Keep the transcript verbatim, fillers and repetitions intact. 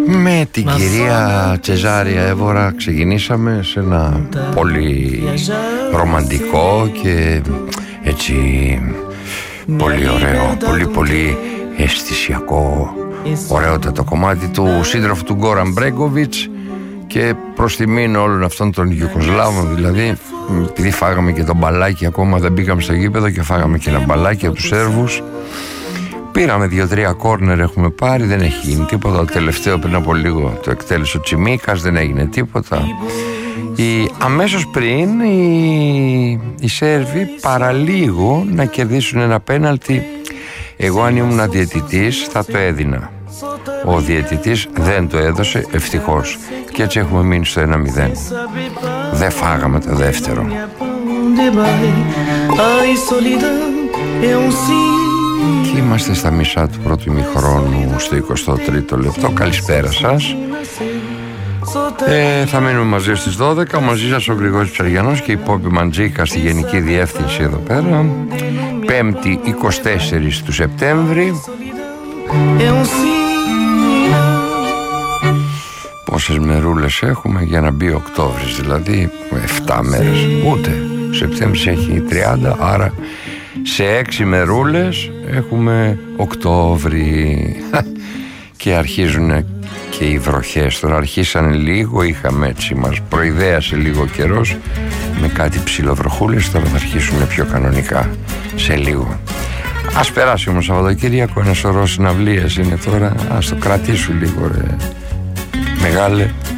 Με την κυρία Τσεζάρια Εύωρα ξεκινήσαμε σε ένα πολύ ρομαντικό και έτσι πολύ ωραίο, πολύ πολύ αισθησιακό, ωραιότατο κομμάτι του σύντροφου του Γκόραν Μπρέγκοβιτς, και προς τιμήν όλων αυτών των Ιουγκοσλάβων, δηλαδή, επειδή φάγαμε και τον μπαλάκι, ακόμα δεν μπήκαμε στο γήπεδο και φάγαμε και ένα μπαλάκι από τους Σέρβους. Πήραμε δύο-τρία κόρνερ, έχουμε πάρει, δεν έχει γίνει τίποτα. Το τελευταίο πριν από λίγο το εκτέλεσε ο Τσιμίκας, δεν έγινε τίποτα. Η, αμέσως πριν οι, οι Σέρβοι παραλίγο να κερδίσουν ένα πέναλτι. Εγώ αν ήμουν διαιτητής θα το έδινα. Ο διαιτητής δεν το έδωσε, ευτυχώς, και έτσι έχουμε μείνει στο ένα μηδέν. Δεν φάγαμε το δεύτερο. Και είμαστε στα μισά του πρώτου ημιχρόνου, στο εικοστό τρίτο λεπτό. Καλησπέρα σας. ε, Θα μείνουμε μαζί στις δώδεκα. Μαζί σας ο Γρηγόρης Ψαριανός και η Πόπη Μαντζίκα στη Γενική Διεύθυνση εδώ πέρα. Πέμπτη εικοστή τέταρτη του Σεπτέμβρη. Πόσες μερούλες έχουμε για να μπει Οκτώβρης, δηλαδή εφτά μέρες. Ούτε Σεπτέμβρης έχει τριάντα, άρα σε έξι μερούλες έχουμε Οκτώβρη. Και αρχίζουν και οι βροχές. Τώρα αρχίσαν λίγο, είχαμε έτσι, μας προειδέασε λίγο καιρός με κάτι ψιλοβροχούλες. Τώρα θα αρχίσουν πιο κανονικά σε λίγο. Ας περάσει όμως Σαββατοκύριακο, ένα σωρό συναυλίες είναι τώρα. Ας το κρατήσουν λίγο ρε μεγάλε.